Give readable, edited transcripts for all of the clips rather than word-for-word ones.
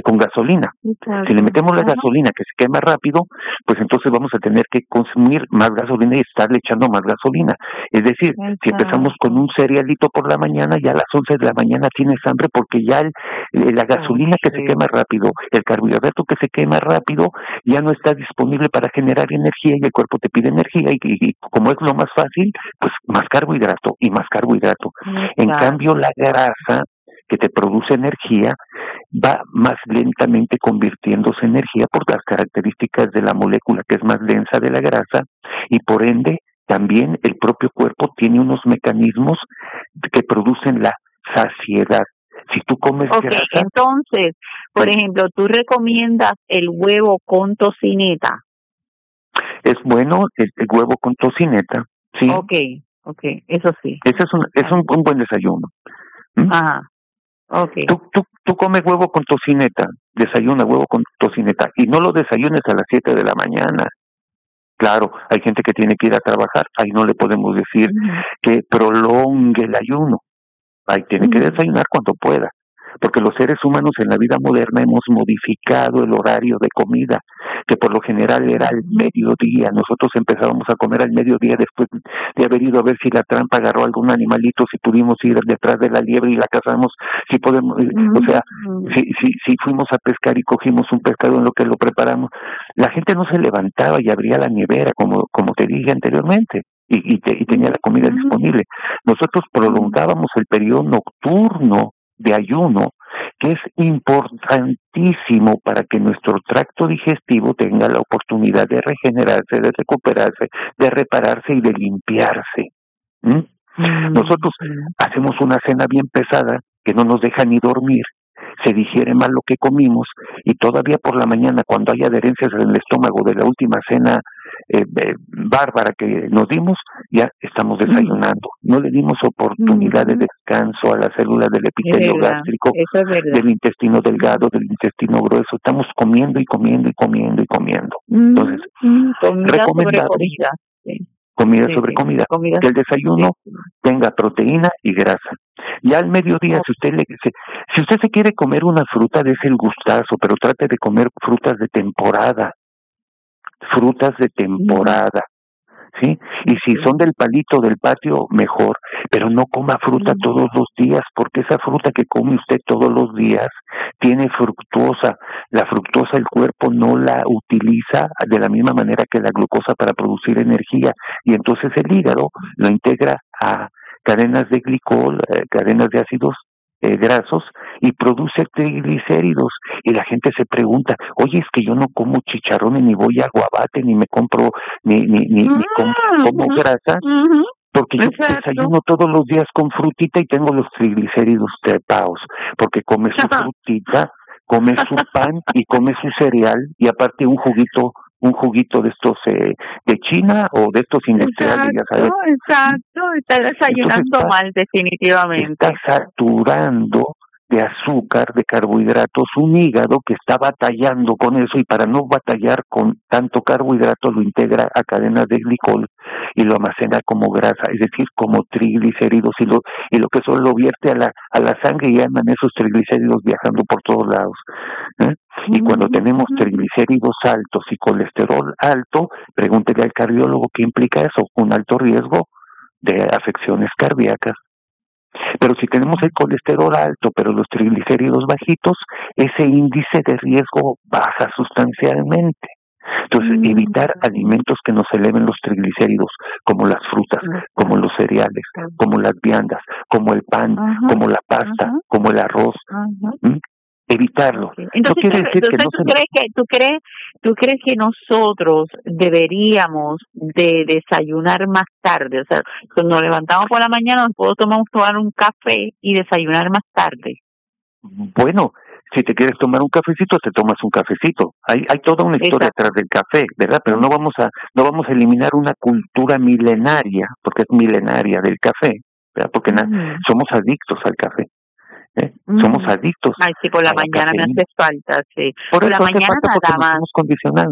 con gasolina. Exacto. Si le metemos la Ajá. gasolina que se quema rápido, pues entonces vamos a tener que consumir más gasolina y estarle echando más gasolina. Es decir, si empezamos con Exacto. un cerealito por la mañana, ya a las 11 de la mañana tienes hambre porque ya la gasolina que se quema rápido, el carbohidrato que se quema rápido, ya no está disponible para generar energía y el cuerpo te pide energía y como es lo más fácil, pues más carbohidrato y más carbohidrato. En cambio, la grasa que te produce energía va más lentamente convirtiéndose en energía por las características de la molécula que es más densa de la grasa y por ende también el propio cuerpo tiene unos mecanismos que producen la saciedad. Si tú comes grasa... Entonces, por ejemplo, ¿tú recomiendas el huevo con tocineta? Es bueno el huevo con tocineta, sí. Okay, eso sí. Ese es un buen desayuno. Ajá. Okay. Tú comes huevo con tocineta, desayuna huevo con tocineta y no lo desayunes a las 7 de la mañana. Claro, hay gente que tiene que ir a trabajar, ahí no le podemos decir que prolongue el ayuno. Ahí tiene que desayunar cuando pueda, porque los seres humanos en la vida moderna hemos modificado el horario de comida, que por lo general era al mediodía. Nosotros empezábamos a comer al mediodía después de haber ido a ver si la trampa agarró algún animalito, si pudimos ir detrás de la liebre y la cazamos, si podemos, o sea, si fuimos a pescar y cogimos un pescado en lo que lo preparamos. La gente no se levantaba y abría la nevera, como te dije anteriormente. Y tenía la comida disponible. Nosotros prolongábamos el periodo nocturno de ayuno, que es importantísimo para que nuestro tracto digestivo tenga la oportunidad de regenerarse, de recuperarse, de repararse y de limpiarse. Nosotros hacemos una cena bien pesada que no nos deja ni dormir, se digiere mal lo que comimos y todavía por la mañana, cuando hay adherencias en el estómago de la última cena bárbara que nos dimos, ya estamos desayunando. No le dimos oportunidad de descanso a las células del epitelio gástrico, del intestino delgado, del intestino grueso. Estamos comiendo y comiendo y comiendo y comiendo. Entonces, comida sobre comida. Comida sobre comida. Que el desayuno tenga proteína y grasa. Ya al mediodía, si usted se quiere comer una fruta, dése el gustazo, pero trate de comer frutas de temporada. ¿Sí? Y si son del palito del patio, mejor, pero no coma fruta todos los días, porque esa fruta que come usted todos los días tiene fructosa. La fructosa el cuerpo no la utiliza de la misma manera que la glucosa para producir energía, y entonces el hígado lo integra a cadenas de glicol, cadenas de ácidos grasos, y produce triglicéridos. Y la gente se pregunta, oye, es que yo no como chicharrones, ni voy a Guabate, ni me compro, ni como grasa, porque yo desayuno todos los días con frutita y tengo los triglicéridos trepados, porque come su frutita, come su pan y come su cereal, y aparte un juguito de estos de China o de estos industriales, ya sabes. Exacto, está desayunando mal definitivamente. Está saturando de azúcar, de carbohidratos, un hígado que está batallando con eso, y para no batallar con tanto carbohidrato lo integra a cadenas de glicol y lo almacena como grasa, es decir, como triglicéridos, y lo que solo lo vierte a la sangre, y andan esos triglicéridos viajando por todos lados. Y cuando tenemos triglicéridos altos y colesterol alto, pregúntele al cardiólogo qué implica eso, un alto riesgo de afecciones cardíacas. Pero si tenemos el colesterol alto, pero los triglicéridos bajitos, ese índice de riesgo baja sustancialmente. Entonces, evitar alimentos que nos eleven los triglicéridos, como las frutas, como los cereales, como las viandas, como el pan, como la pasta, como el arroz. Evitarlo. Entonces, ¿tú crees que nosotros deberíamos de desayunar más tarde? O sea, cuando nos levantamos por la mañana, nos podemos tomar un café y desayunar más tarde. Bueno, si te quieres tomar un cafecito, te tomas un cafecito. Hay toda una historia atrás del café, ¿verdad? Pero no vamos a eliminar una cultura milenaria, porque es milenaria del café, ¿verdad? Porque somos adictos al café. Somos adictos. Ay, sí, por la mañana me hace falta, sí. Por la mañana nada más. Estamos condicionados.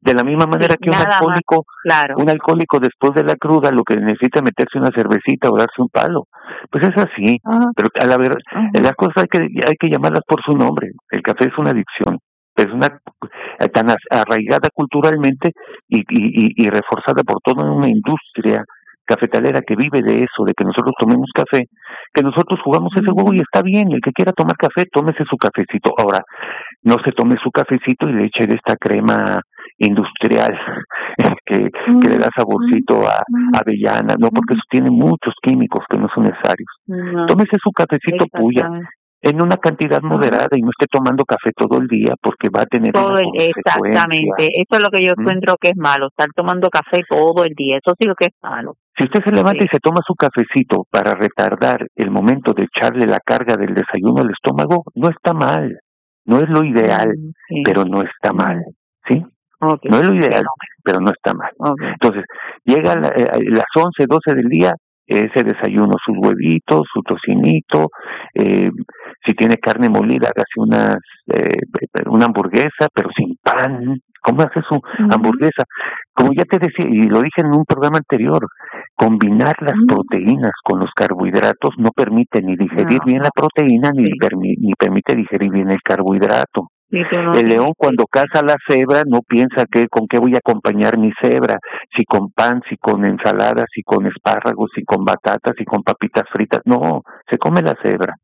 De la misma manera que nada más, claro. un alcohólico después de la cruda lo que necesita es meterse una cervecita o darse un palo. Pues es así, Ajá, pero a la verdad, ajá. las cosas hay que llamarlas por su nombre. El café es una adicción, es una tan arraigada culturalmente y reforzada por toda una industria cafetalera que vive de eso, de que nosotros tomemos café, que nosotros jugamos ese juego y está bien, el que quiera tomar café, tómese su cafecito. Ahora, no se tome su cafecito y le eche de esta crema industrial que le da saborcito a avellana, no, porque eso tiene muchos químicos que no son necesarios. No, Tómese su cafecito puya exactamente. en una cantidad moderada y no esté tomando café todo el día porque va a tener una consecuencia. Exactamente, eso es lo que yo encuentro que es malo, estar tomando café todo el día, eso sí lo que es malo. Si usted se levanta y se toma su cafecito para retardar el momento de echarle la carga del desayuno al estómago, no está mal, no es lo ideal, pero no está mal, ¿sí? Okay. No es lo ideal, pero no está mal. Okay. Entonces, llega las 11, 12 del día, ese desayuno, sus huevitos, su tocinito, si tiene carne molida, hágase una hamburguesa, pero sin pan. ¿Cómo hace su hamburguesa? Como ya te decía, y lo dije en un programa anterior, combinar las proteínas con los carbohidratos no permite ni digerir bien la proteína, ni permite digerir bien el carbohidrato. El león cuando caza la cebra no piensa con qué voy a acompañar mi cebra, si con pan, si con ensaladas, si con espárragos, si con batatas, si con papitas fritas, no, se come la cebra.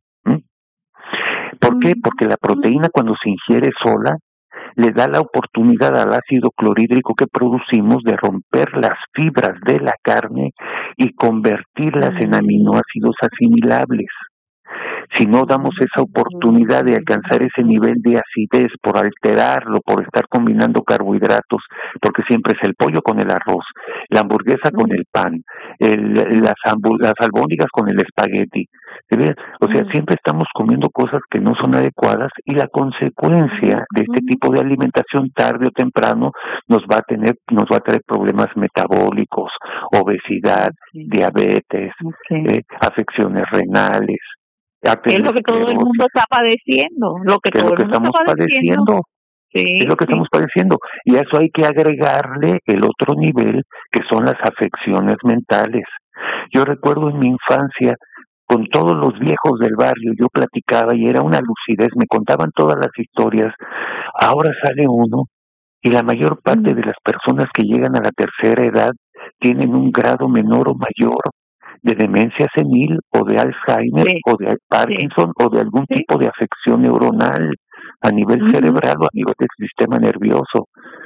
¿Por qué? Porque la proteína cuando se ingiere sola le da la oportunidad al ácido clorhídrico que producimos de romper las fibras de la carne y convertirlas en aminoácidos asimilables. Si no damos esa oportunidad de alcanzar ese nivel de acidez por alterarlo, por estar combinando carbohidratos, porque siempre es el pollo con el arroz, la hamburguesa con el pan, las albóndigas con el espagueti. O sea, siempre estamos comiendo cosas que no son adecuadas y la consecuencia de este tipo de alimentación tarde o temprano nos va a traer problemas metabólicos, obesidad, diabetes, afecciones renales. Es lo que todo el mundo está padeciendo, es lo que estamos padeciendo. Es lo que estamos padeciendo. Y a eso hay que agregarle el otro nivel, que son las afecciones mentales. Yo recuerdo en mi infancia, con todos los viejos del barrio, yo platicaba y era una lucidez, me contaban todas las historias. Ahora sale uno y la mayor parte de las personas que llegan a la tercera edad tienen un grado menor o mayor de demencia senil o de Alzheimer o de Parkinson o de algún tipo de afección neuronal a nivel cerebral o a nivel del sistema nervioso.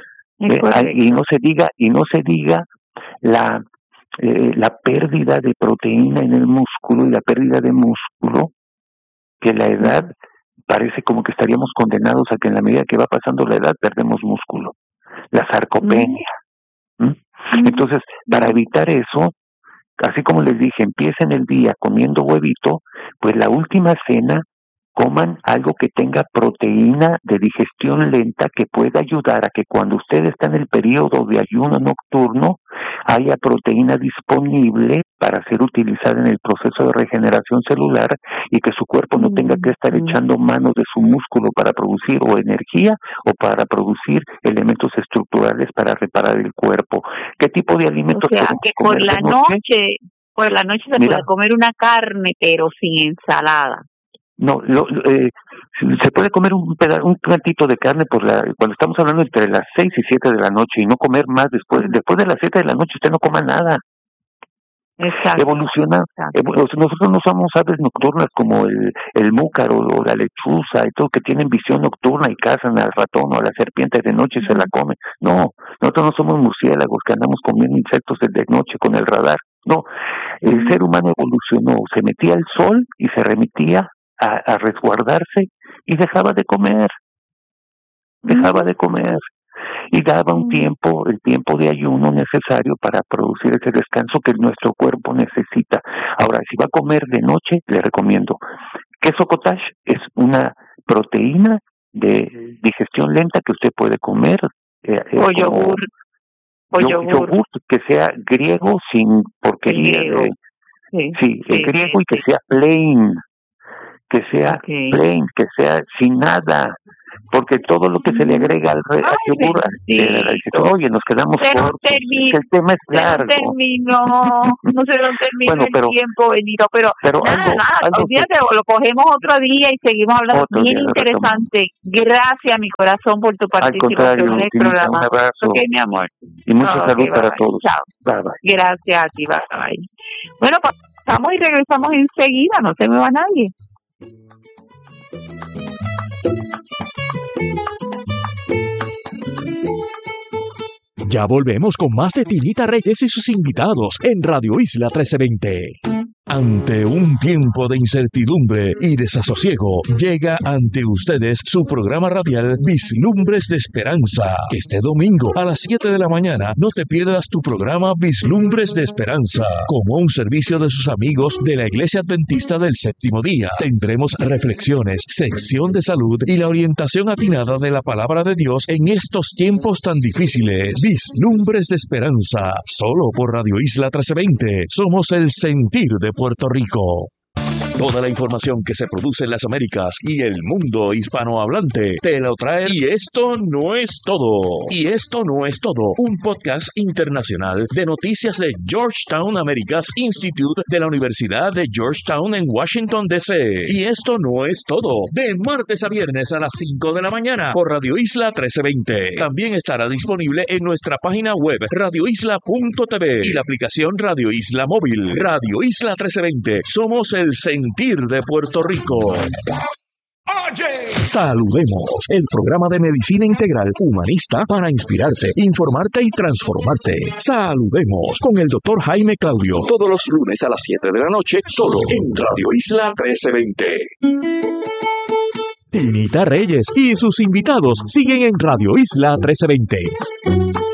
Y no se diga la pérdida de proteína en el músculo y la pérdida de músculo, que la edad parece como que estaríamos condenados a que en la medida que va pasando la edad perdemos músculo. La sarcopenia. Entonces, para evitar eso, así como les dije, empiecen el día comiendo huevito, pues la última cena coman algo que tenga proteína de digestión lenta que pueda ayudar a que cuando usted está en el periodo de ayuno nocturno haya proteína disponible para ser utilizada en el proceso de regeneración celular y que su cuerpo no tenga que estar echando mano de su músculo para producir o energía o para producir elementos estructurales para reparar el cuerpo. ¿Qué tipo de alimentos podemos que comer por la noche se puede comer una carne pero sin ensalada? No, se puede comer un cantito de carne cuando estamos hablando entre las 6 y 7 de la noche y no comer más después de las 7 de la noche usted no coma nada. Exacto. Evoluciona. Nosotros no somos aves nocturnas como el múcaro o la lechuza y todo, que tienen visión nocturna y cazan al ratón o a la serpiente de noche y se la comen. No, nosotros no somos murciélagos que andamos comiendo insectos de noche con el radar. No, el ser humano evolucionó, se metía al sol y se remitía a resguardarse y dejaba de comer y daba el tiempo de ayuno necesario para producir ese descanso que nuestro cuerpo necesita. Ahora, si va a comer de noche, le recomiendo queso cottage, es una proteína de digestión lenta que usted puede comer o yogur que sea griego sin porquería griego y que sea plain. que sea plain, que sea sin nada, porque todo lo que se le agrega al yogur, oye, nos quedamos cortos, el tema es largo. No se nos terminó el tiempo, Benito, pero nada, olvídate, lo cogemos otro día y seguimos hablando. Bien interesante. Gracias, mi corazón, por tu participación en el programa. Un abrazo. Ok, mi amor. Y mucha salud para todos. Chao. Bye, bye. Gracias a ti, bye, bye. Bueno, pasamos y regresamos enseguida, no se me va nadie. Ya volvemos con más de Tinita Reyes y sus invitados en Radio Isla 1320. Ante un tiempo de incertidumbre y desasosiego, llega ante ustedes su programa radial Vislumbres de Esperanza. Este domingo a las 7 de la mañana no te pierdas tu programa Vislumbres de Esperanza. Como un servicio de sus amigos de la Iglesia Adventista del Séptimo Día, tendremos reflexiones, sección de salud y la orientación atinada de la Palabra de Dios en estos tiempos tan difíciles. Vislumbres de Esperanza, solo por Radio Isla 1320. Somos el sentir de Puerto Rico. Toda la información que se produce en las Américas y el mundo hispanohablante te lo trae Y Esto No Es Todo. Y Esto No Es Todo, un podcast internacional de noticias de Georgetown Americas Institute de la Universidad de Georgetown en Washington, D.C. Y Esto No Es Todo, de martes a viernes a las 5 de la mañana por Radio Isla 1320. También estará disponible en nuestra página web radioisla.tv y la aplicación Radio Isla Móvil. Radio Isla 1320, somos el sentir de Puerto Rico. Saludemos, el programa de medicina integral humanista para inspirarte, informarte y transformarte. Saludemos con el Dr. Jaime Claudio, todos los lunes a las 7 de la noche, solo en Radio Isla 1320. Tinita Reyes y sus invitados siguen en Radio Isla 1320.